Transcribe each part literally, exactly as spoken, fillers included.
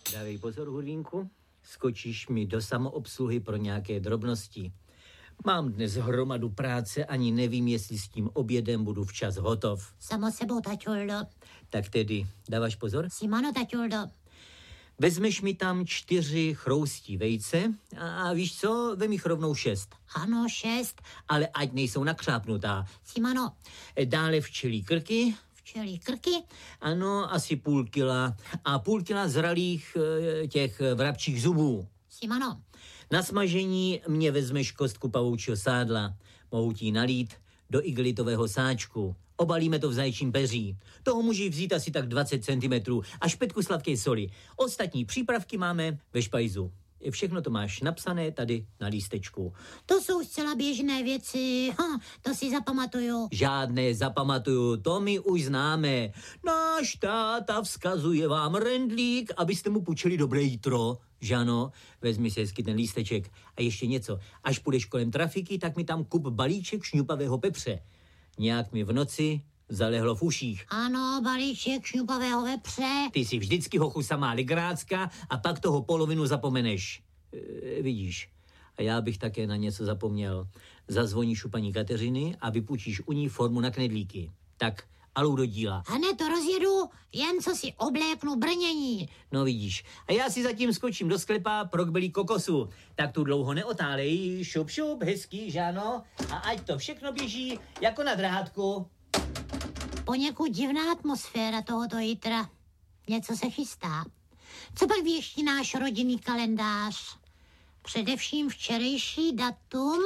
Dávej pozor, Hurvínku, skočíš mi do samoobsluhy pro nějaké drobnosti. Mám dnes hromadu práce, ani nevím, jestli s tím obědem budu včas hotov. Samo sebou, taťuldo. Tak tedy, dáváš pozor? Simano, taťuldo. Vezmeš mi tam čtyři chroustí vejce a, a víš co, vem jich rovnou šest. Ano, šest. Ale ať nejsou nakřápnutá. Simano. Dále včelí krky. Včelí krky? Ano, asi půl kila. A půl kila zralých těch vrabčích zubů. Simano. Na smažení mě vezmeš kostku pavoučího sádla. Mohu ti nalít do igelitového sáčku. Obalíme to v zajčím peří. Toho můžeš vzít asi tak dvacet centimetrů a špetku sladké soli. Ostatní přípravky máme ve špajzu. Všechno to máš napsané tady na lístečku. To jsou zcela běžné věci. Ha, to si zapamatuju. Žádné zapamatuju, to my už známe. Náš táta vzkazuje vám rendlík, abyste mu půjčili dobré jítro. Žano, vezmi si hezky ten lísteček. A ještě něco. Až půjdeš kolem trafiky, tak mi tam kup balíček šňupavého pepře. Nějak mi v noci zalehlo v uších. Ano, balíček šňupavého vepře. Ty si vždycky hochu samá ligrácka a pak toho polovinu zapomeneš. E, vidíš. A já bych také na něco zapomněl. Zazvoníš u paní Kateřiny a vypůjčíš u ní formu na knedlíky. Tak, alou do díla. Hned to rozjedu, jen co si obléknu brnění. No vidíš. A já si zatím skočím do sklepa pro kbelí kokosu. Tak tu dlouho neotálej. Šup, šup, hezký, žáno. A ať to všechno běží jako na drátku. Poněkud divná atmosféra tohoto jitra. Něco se chystá. Co pak věští náš rodinný kalendář? Především včerejší datum.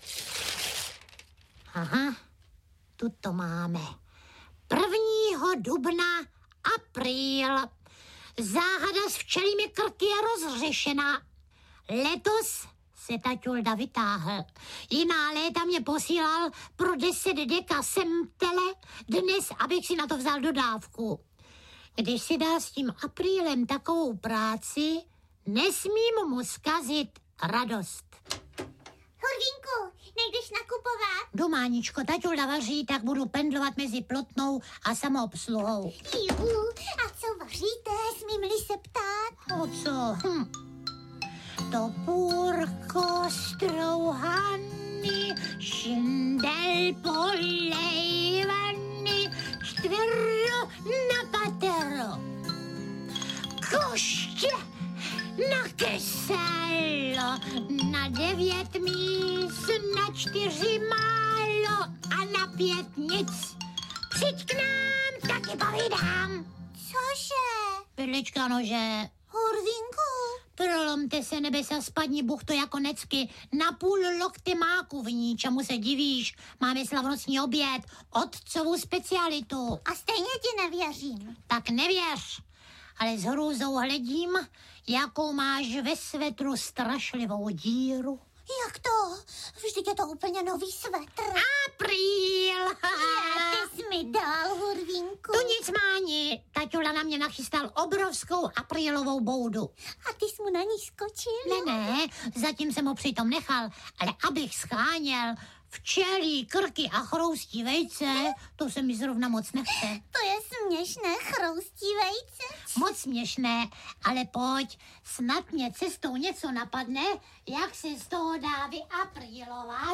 Aha, tu to máme. prvního dubna, apríl. Záhada s včelými krky je rozřešena. Letos se taťulda vytáhl. Jiná léta mě posílal pro deset deka semtele, dnes, abych si na to vzal dodávku. Když si dá s tím aprílem takovou práci, nesmím mu zkazit radost. Hurvínku, nejdeš nakupovat? Dománičko, taťulda vaří, tak budu pendlovat mezi Plotnou a samoobsluhou. Juhu, a co vaříte, smím-li se ptát? O co? Hm. Topůrko, strouhany, šindel polejvany, čtvero na patero, koště na kyselo, na devět míst, na čtyři málo a na pět nic. Přijď k nám, taky povídám. Cože? Pidlička nože. Hurvínku. Prolomte se nebesa, spadni buchto jako necky. Na půl lokty máku v ní, čemu se divíš. Máme slavnostní oběd, otcovu specialitu. A stejně ti nevěřím. Tak nevěř, ale s hrůzou hledím, jakou máš ve svetru strašlivou díru. Jak to? Vždyť je to úplně nový svetr. Apríl! Já, ty jsi mi dal, Hurvínku. Tu nic máni. Taťula na mě nachystal obrovskou aprílovou boudu. A ty jsi mu na ní skočil? Ne, ne, zatím jsem ho přitom nechal, ale abych scháněl včelí krky a chroustí vejce, to se mi zrovna moc nechce. To je směšné, chroustí vejce. Moc směšné, ale pojď, snad mě cestou něco napadne, jak se z toho dá vyaprílovat.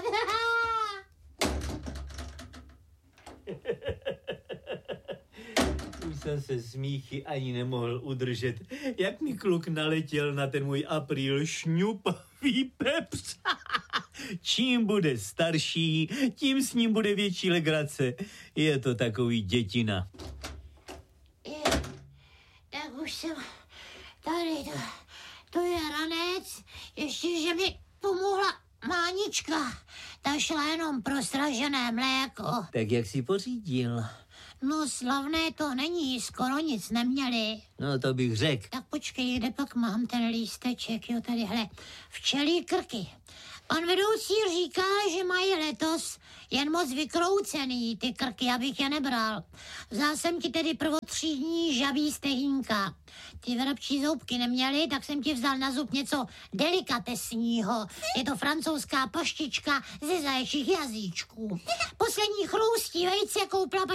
Už jsem se smíchy ani nemohl udržet, jak mi kluk naletěl na ten můj apríl šňupavý pepř. Čím bude starší, tím s ním bude větší legrace. Je to takový dětina. Je, tak už jsem tady, to, to je ranec, ještě, že mi pomohla Mánička. Ta šla jenom pro sražené mléko. Tak jak jsi pořídil? No slavné to není, skoro nic neměli. No to bych řekl. Tak počkej, kde pak mám ten lísteček, jo, tadyhle. Včelí krky. Pan vedoucí říká, že mají letos jen moc vykroucený ty krky, abych je nebral. Vzal jsem ti tedy prvotřídní žabí stehínka. Ty vrabčí zoubky neměly, tak jsem ti vzal na zub něco delikatesního. Je to francouzská paštička ze zaječích jazyčků. Poslední chroustí vejce koupila paní správce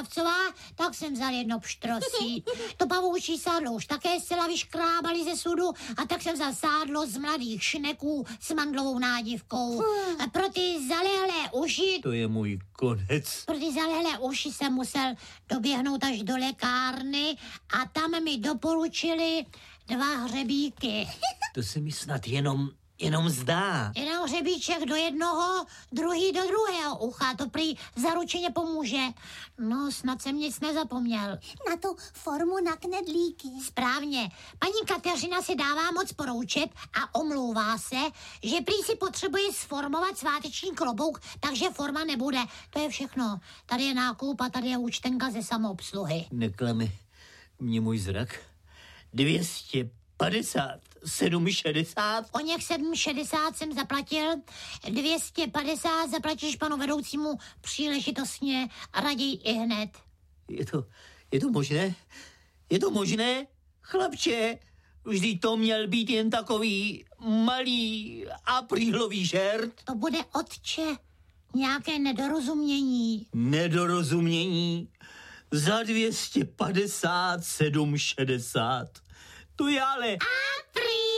Kravcová, tak jsem vzal jedno pštrosí. To pavoučí sádlo už také zcela vyškrábali ze sudu a tak jsem vzal sádlo z mladých šneků s mandlovou nádivkou. A pro ty zalehlé uši... To je můj konec. Pro ty zalehlé uši jsem musel doběhnout až do lékárny a tam mi doporučili dva hřebíky. To se mi snad jenom, jenom zdá. Jeden hřebíček do jednoho, druhý do druhého ucha. To prý zaručeně pomůže. No, snad jsem nic nezapomněl. Na tu formu na knedlíky. Správně. Paní Kateřina si dává moc poroučet a omlouvá se, že prý si potřebuje sformovat sváteční klobouk, takže forma nebude. To je všechno. Tady je nákup a tady je účtenka ze samoobsluhy. Neklame mě můj zrak. dvě stě padesát sedm šedesát. O něch sedm šedesát jsem zaplatil, dvě stě padesát zaplatíš panu vedoucímu příležitostně a raději i hned. Je to, je to možné? Je to možné? Chlapče, vždyť to měl být jen takový malý aprílový žert. To bude, otče, nějaké nedorozumění. Nedorozumění za dvě stě padesát sedm šedesát. To je ale... Apríl!